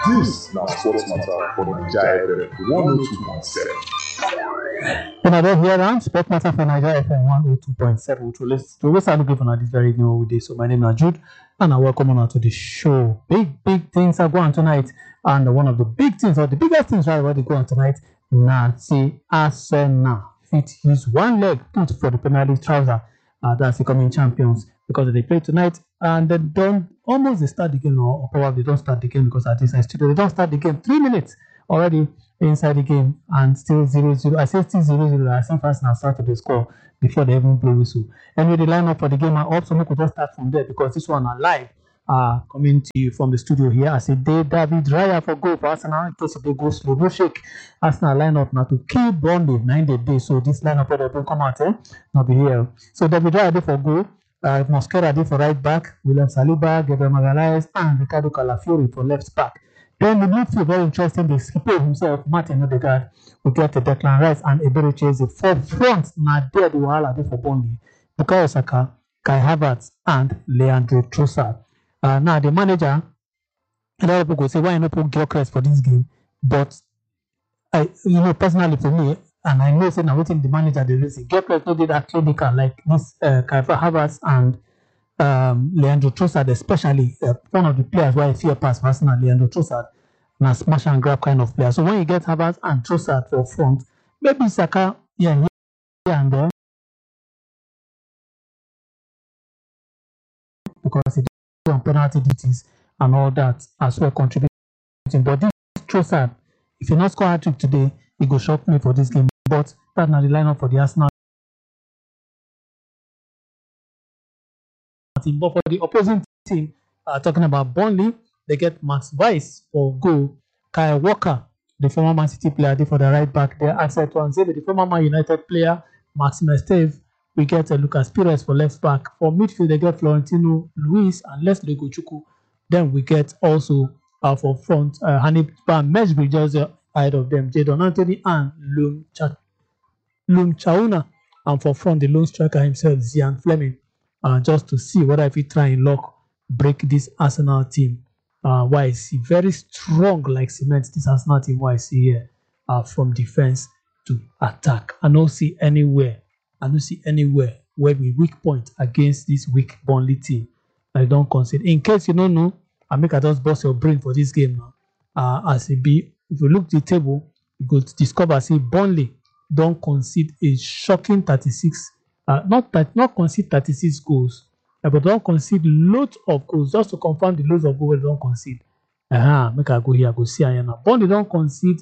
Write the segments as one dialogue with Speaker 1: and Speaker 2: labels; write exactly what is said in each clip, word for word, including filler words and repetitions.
Speaker 1: This na Sports Matter for Naija F M one oh two point seven.
Speaker 2: Una don hear am, Sport Matter for Naija F M one oh two point seven. To listen to always looking for this very new day. So my name is Jude, and I welcome you to the show. Big big things are going tonight, and one of the big things, or the biggest things, right, already going tonight. Now, see Arsenal fit use one leg put for the Premier League trouser. Uh, that's becoming champions because they play tonight, and they don't almost they start the game, or, or probably don't start the game because at this studio they don't start the game. Three minutes already inside the game and still zero zero. I say still zero zero. I think Arsenal started the score before they even blow whistle. Anyway, the lineup for the game are up, so we could just start from there because this one are live. Uh, coming to you from the studio here. I say David Raya for goal for Arsenal. In case if they go slow, no shake. Arsenal lineup now to kill Burnley nine day. So this lineup will don't come out, eh? Not be here. So David Raya did for goal. Uh, Mosquera did for right back. William Saliba, Gabriel Magalhaes, and Ricardo Calafiori for left back. Then the midfield, very interesting. The skipper himself, Martin Odegaard, will get the Declan Rice and Eberechi for front. Now there the Wahala did for Burnley. Bukayo Saka, Kai Havertz, and Leandro Trossard. Uh, now the manager, a lot of people go say, why not put Gyökeres for this game? But I, you know, personally for me, and I know say now waiting the manager they reason Gyökeres not did that clinical like this uh, Kai Havertz and um, Leandro Trossard, especially uh, one of the players where I fear pass personally, Leandro Trossard, now smash and grab kind of player. So when you get Havertz and Trossard for front, maybe Saka, yeah, here and there, because it on penalty duties and all that as well contributing. But this Trossard, if he not score a trick today, he go shock me for this game. But that's not the lineup for the Arsenal team. But for the opposing team, uh, talking about Burnley, they get Max Weiss for goal. Kyle Walker, the former Man City player, they for the right back there. Axel Tuanzebe, the former Man United player. Maxime Esteve. We get uh, Lucas Pires for left back. For midfield, they get Florentino Luis and Leslie Gochuku. Then we get also uh, for front uh, Hannibal Mejbri just uh, ahead of them. Jadon Anthony and Lum, Cha- Lum Chauna. And for front, the lone striker himself, Zian Fleming. Uh, just to see whether if he try and lock break this Arsenal team. Uh, why I see very strong like cement this Arsenal team. Why I see here uh, from defense to attack. I don't see anywhere. I don't see anywhere where we weak point against this weak Burnley team. I don't concede. In case you don't know, I make I just bust your brain for this game now. Uh, as it be, if you look at the table, you go to discover see Burnley don't concede a shocking thirty-six. Uh, not that not concede thirty-six goals, uh, but don't concede loads of goals just to confirm the loads of goals they don't concede. Uh-huh, make I go here, go see here now. Burnley don't concede,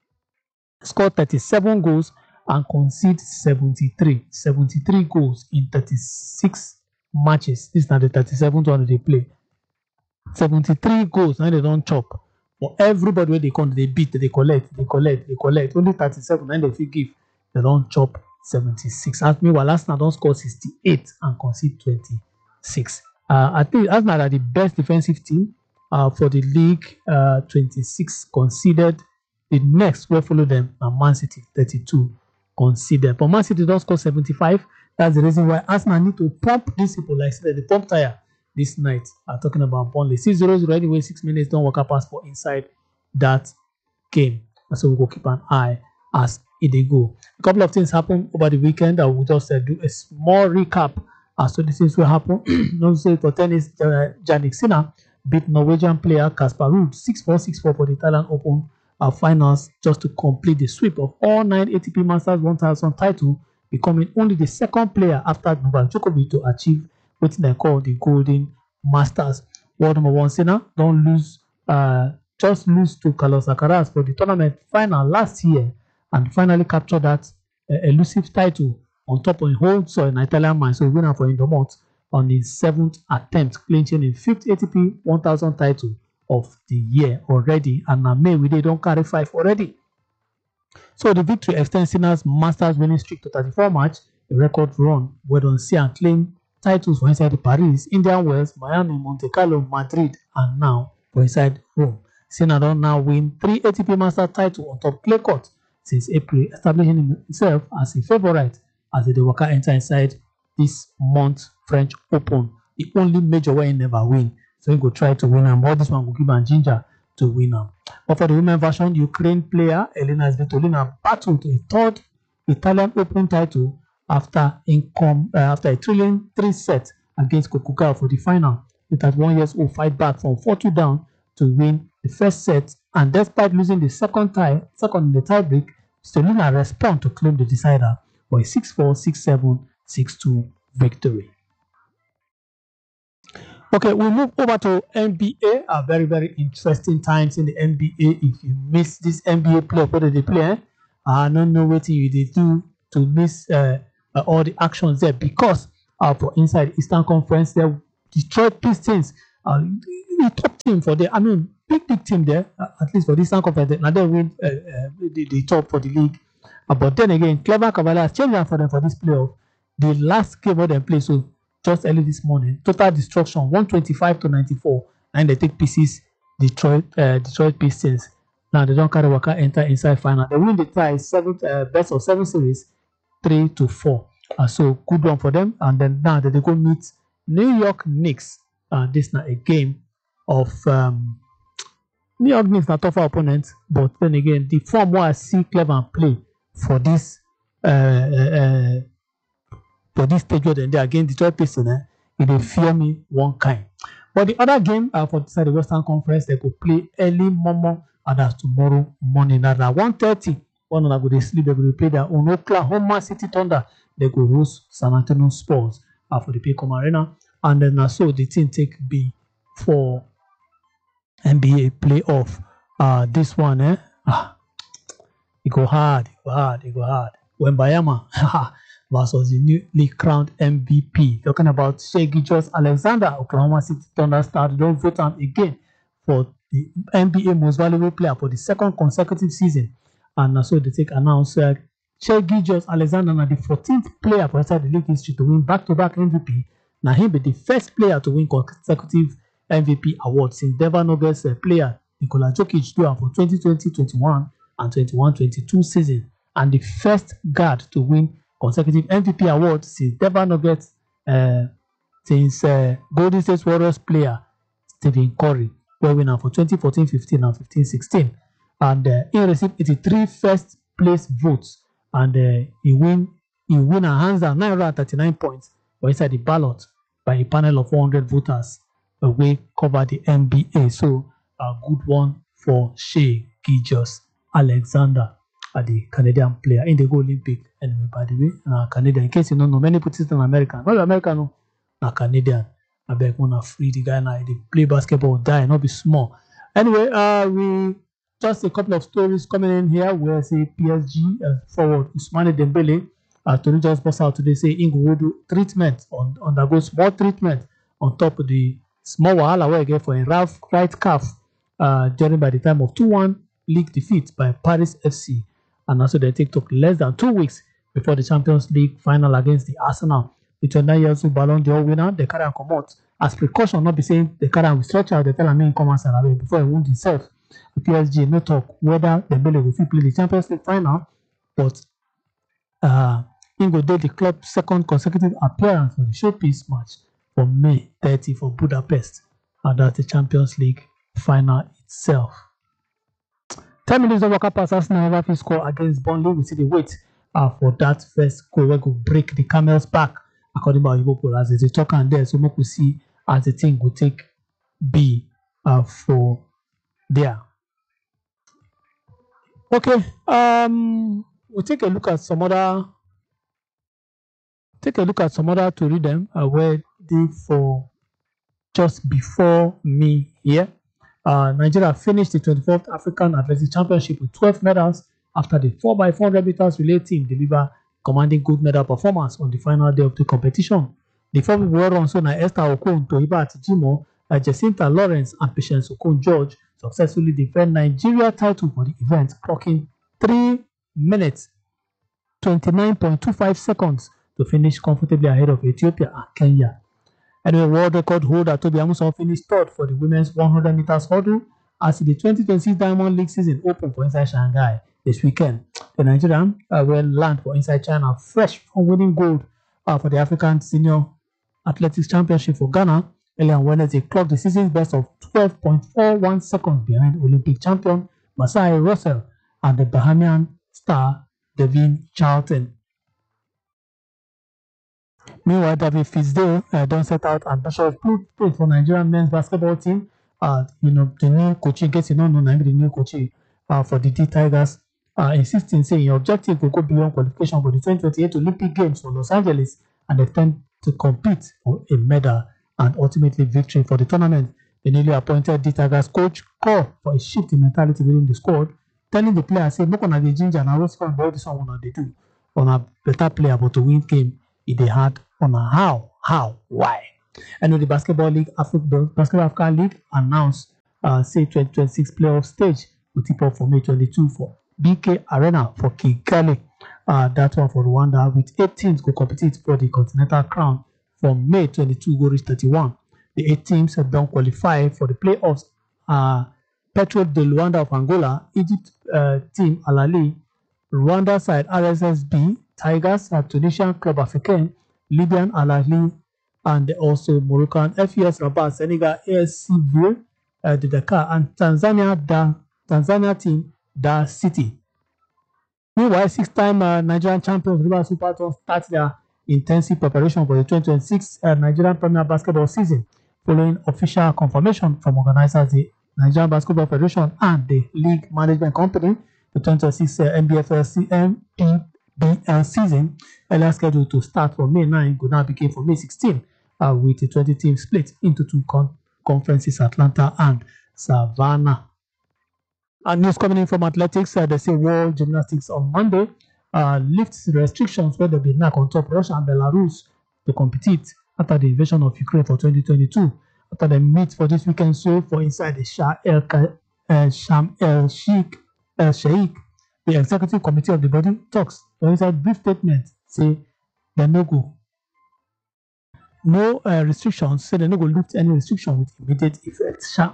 Speaker 2: score thirty-seven goals. And concede seventy-three. seventy-three goals in thirty-six matches. This is not the thirty-seventh one they play. seventy-three goals, now they don't chop. But everybody where they come, they beat, they collect, they collect, they collect. Only thirty-seven, and if you give, they don't chop seventy-six. As me, while Arsenal don't score sixty-eight and concede twenty-six. Uh, I think Arsenal are the best defensive team uh, for the league. Uh, twenty-six conceded. The next will follow them, and Man City thirty-two. Consider. But Man City don't score seventy-five. That's the reason why Arsenal need to pump these people like said the pump tire this night. I'm talking about Burnley. six zero zero anyway, six minutes don't work out pass for inside that game. And so we will keep an eye as it go. A couple of things happened over the weekend. I will just uh, do a small recap as to the things will happen. Don't say for tennis, uh, Jannik Sinner beat Norwegian player Casper Ruud six four six four for the Italian Open. Our finals just to complete the sweep of all nine A T P Masters one thousand title, becoming only the second player after Novak Djokovic to achieve what they call the Golden Masters. World number one Sinner don't lose, uh, just lose to Carlos Alcaraz for the tournament final last year and finally captured that uh, elusive title on top of a whole so an Italian man, so winner for Indomont on his seventh attempt, clinching his fifth A T P one thousand title of the year already, and now May we they don't carry five already. So the victory extends Sinner's Masters winning streak to thirty-four match, a record run where don't see and claim titles for inside the Paris, Indian Wells, Miami, Monte Carlo, Madrid, and now for inside Rome. Sinner don't now win three A T P Masters title on top clay court since April, establishing himself as a favorite as the worker enter inside this month French Open, the only major where he never win. So he go try to win, and all this one will give him ginger to win am. But for the women version, Ukraine player Elena Svitolina battled to a third Italian Open title after income uh, after a thrilling three sets against Kokuka for the final. The thirty-one years old fight back from four two down to win the first set, and despite losing the second tie, second in the tiebreak, Svitolina responded to claim the decider for a six four, six seven, six two victory. Okay, we move over to N B A. A very, very interesting times in the N B A. If you miss this N B A play, what did they play? I don't know what you did do to miss uh, uh, all the actions there, because uh, for inside the Eastern Conference, the Detroit Pistons, uh, the top team for the, I mean, big, big team there, uh, at least for the Eastern Conference, now they win uh, uh, the, the top for the league. Uh, but then again, Cleveland Cavaliers changed that for them for this playoff. The last game of them play, so just early this morning, total destruction one twenty-five to ninety-four, and they take pieces Detroit uh, Detroit Pistons. Now they don't carry Waka enter inside final. They win the tie seventh uh, best of seven series three to four. Uh, so good one for them. And then now they go meet New York Knicks. Uh, this now a game of um, New York Knicks are tougher opponent, but then again the form where I see Cleveland play for this uh, uh, for this stage where they against Detroit Pistons, eh, it will fear me one kind. But the other game uh, for the Western Conference, they could play early Momo, and that's tomorrow morning at one thirty. One of them go sleep, they will play their own Oklahoma City Thunder. They go host San Antonio Spurs uh, for the Paycom Arena, and then uh, so the team take B for N B A playoff. Uh, this one, eh, ah, it go hard, it go hard, it go hard. Wembayama versus the newly crowned M V P. Talking about Shai Gilgeous-Alexander, Oklahoma City Thunder star. Don't vote him again for the N B A most valuable player for the second consecutive season. And so they take announced uh, Shai Gilgeous-Alexander now the fourteenth player for inside the league history to win back-to-back M V P. Now he be the first player to win consecutive M V P award since Denver Nuggets uh, player Nikola Jokic do for twenty twenty twenty-one and twenty-one twenty-two season, and the first guard to win consecutive M V P award since Denver Nuggets uh, since uh, Golden State Warriors player Stephen Curry, who winner for twenty fourteen fifteen and fifteen sixteen, and uh, he received eighty-three first place votes, and uh, he win he win a hands down nine hundred thirty-nine points for inside the ballot by a panel of four hundred voters. Uh, we cover the N B A, so a good one for Shai Gilgeous-Alexander, uh, the Canadian player in the Olympic. Anyway, by the way, uh, Canadian. In case you don't know, many put it in American. Not American, no, not Canadian. I beg wanna free the guy now. They play basketball, die, not be small. Anyway, uh, we just a couple of stories coming in here. Where say P S G uh, forward Ousmane Dembele, uh, to just bust out today say Ingo will do treatment on undergo small treatment on top of the small wahala where get for a rough right calf uh, during by the time of two one league defeat by Paris F C. And also they take took less than two weeks before the Champions League final against the Arsenal. The twenty-nine years old Ballon d'Or winner, they carry and come out as precaution, not be saying they carry and stretch out, they tell him come and celebrate before he wound himself. The P S G no talk whether Dembele will play the Champions League final, but uh, Ingo did the club's second consecutive appearance for the showpiece match for May thirtieth for Budapest, and that's the Champions League final itself. ten minutes of Waka pass Arsenal never score against Burnley. We see the wait uh, for that first goal where go break the camel's back, according to Liverpool, as they talk and there. So we could see as the thing will take B uh, for there. Okay, um, we'll take a look at some other. Take a look at some other to read them uh, where they for just before me here. Uh, Nigeria finished the twenty-fourth African Athletics Championship with twelve medals after the four by four hundred meters relay team delivered commanding good medal performance on the final day of the competition. The four people were on so now Esther Okon, Toiba Atijimo, uh, Jacinta Lawrence, and Patience Okon George successfully defend Nigeria title for the event, clocking three minutes twenty-nine point two five seconds to finish comfortably ahead of Ethiopia and Kenya. Anyway, world record holder Tobi Amusan finished third for the women's one hundred meters hurdle as the twenty twenty-six Diamond League season opened for inside Shanghai this weekend. The Nigerian uh, will land for inside China fresh from winning gold uh, for the African Senior Athletics Championship for Ghana earlier on Wednesday clocked the season's best of twelve point four one seconds behind Olympic champion Masai Russell and the Bahamian star Devin Charlton. Meanwhile, David Fizdale uh, don't set out ambitious blueprint for Nigerian men's basketball team. Uh, you know, the new coach, in case you don't know, the new coach uh, for the D Tigers, uh, insisting saying your objective will go beyond qualification for the twenty twenty-eight Olympic Games for Los Angeles and attempt to compete for a medal and ultimately victory for the tournament. The newly appointed D Tigers coach called for a shift in mentality within the squad, telling the players, say, "Look on the ginger and I was going to do this one they do on a better player, but to win game if they had on a how, how, why." And the Basketball League, Africa, Basketball Africa League announced, uh, say, twenty twenty-six playoff stage will tip off for May twenty-second for B K Arena for Kigali. Uh, that one for Rwanda, with eight teams go compete for the Continental Crown from May twenty-second go reach thirty-first. The eight teams have done qualify for the playoffs. Uh, Petro de Luanda of Angola, Egypt uh, team Al Ahly, Rwanda side R S S B, Tigers, uh, Tunisian Club Africain, Libyan Al Ahly, and also Moroccan F U S Rabat, Senegal A S C Ville, uh, the Dakar, and Tanzania da, Tanzania team Da City. Meanwhile, six-time uh, Nigerian champions River Super Eagles start their intensive preparation for the twenty twenty-six uh, Nigerian Premier Basketball season, following official confirmation from organizers the Nigerian Basketball Federation and the league management company. The twenty twenty-six uh, N B F L C M P B L season, earlier scheduled to start from May ninth, could now begin for May sixteenth, uh, with the twenty teams split into two con conferences, Atlanta and Savannah. And news coming in from athletics, uh, they say World Gymnastics on Monday uh, lifts restrictions where they'll be knock on top Russia and Belarus to compete after the invasion of Ukraine for twenty twenty-two. After they meet for this weekend, so for inside the Shah El uh, Sham El Sheikh El Sheikh, the executive committee of the body talks. For inside brief statement, say they no go. No uh, restrictions, say they no go lift any restriction with immediate effect. Shah.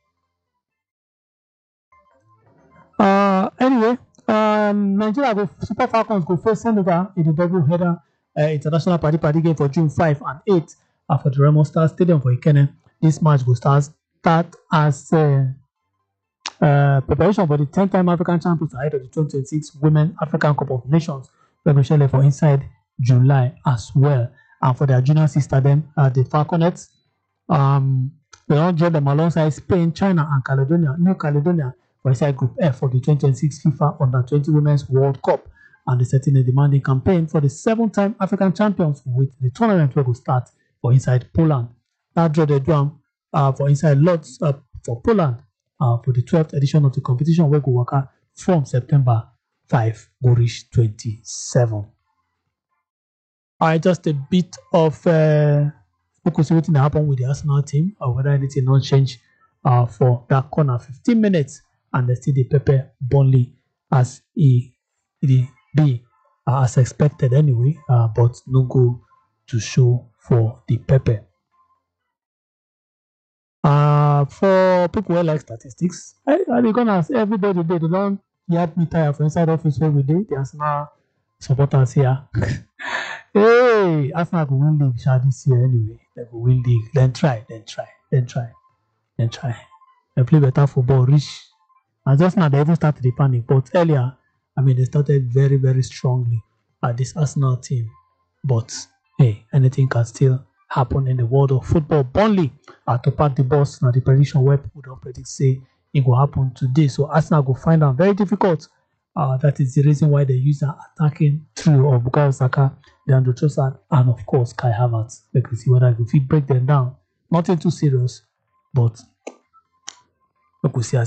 Speaker 2: Uh, anyway, um, Nigeria go Super Falcons go face Senegal in the double header uh, international party party game for June fifth and eighth uh, for the Remo Star Stadium for Ikene. This match will start, start as uh, uh, preparation for the ten-time African champions ahead of the twenty twenty-six Women African Cup of Nations, especially for inside July as well. And for their junior sister, them uh, the Falconets, um, they don't join them alongside Spain, China, and Caledonia, New Caledonia. For inside Group F for the twenty twenty-six FIFA Under twenty Women's World Cup, and the setting a demanding campaign for the seven-time African champions, with the tournament will start for inside Poland. That draw the drum uh, for inside Lodz uh, for Poland uh, for the twelfth edition of the competition, where go work from September fifth go reach twenty-seven. All right, just a bit of uh, focus on what happened with the Arsenal team, or whether anything not change uh, for that corner. fifteen minutes. And they still the Pepe Burnley as he the be uh, as expected anyway, uh, but no go to show for the Pepe. Uh, for people who like statistics, I, I be gonna ask everybody they don't yard me tire for inside office where we did. The Arsenal supporters here. Hey, Arsenal go win league shall this year anyway. They go win league. Then try, then try, then try, then try. They play better football, reach. And just now they even started the panic, but earlier, I mean, they started very, very strongly at this Arsenal team. But hey, anything can still happen in the world of football. Burnley uh, to pack the bus. Now the prediction where people don't predict say it will happen today. So Arsenal will find out very difficult. Uh, that is the reason why they use an attacking trio of Bukayo Saka, Leandro Trossard, and of course Kai Havertz. Let us see whether I can break them down. Nothing too serious, but we could see.